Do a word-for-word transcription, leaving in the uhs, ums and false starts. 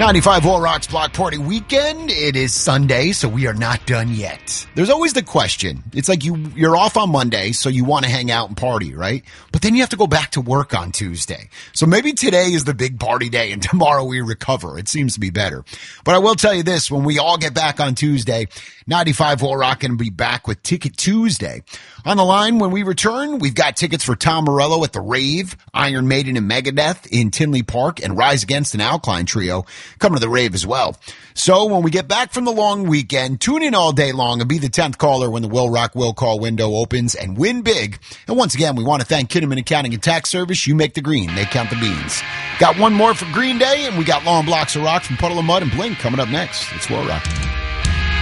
ninety-five All Rocks Block Party Weekend. It is Sunday, so we are not done yet. There's always the question. It's like you, you're off on Monday, so you want to hang out and party, right? But then you have to go back to work on Tuesday. So maybe today is the big party day and tomorrow we recover. It seems to be better. But I will tell you this, when we all get back on Tuesday, ninety-five All Rock going to be back with Ticket Tuesday. On the line when we return, we've got tickets for Tom Morello at the Rave, Iron Maiden and Megadeth in Tinley Park, and Rise Against an Alkaline Trio coming to the Rave as well. So when we get back from the long weekend, tune in all day long and be the tenth caller when the Will Rock Will Call window opens and win big. And once again, we want to thank Kinnaman Accounting and Tax Service. You make the green, they count the beans. Got one more for Green Day, and we got Long Blocks of Rock from Puddle of Mud and Blink coming up next. It's Will Rock.